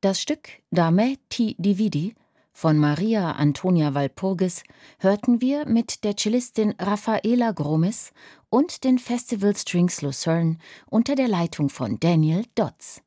Das Stück Dame ti dividi von Maria Antonia Walpurgis hörten wir mit der Cellistin Raffaela Gromis und den Festival Strings Lucerne unter der Leitung von Daniel Dodds.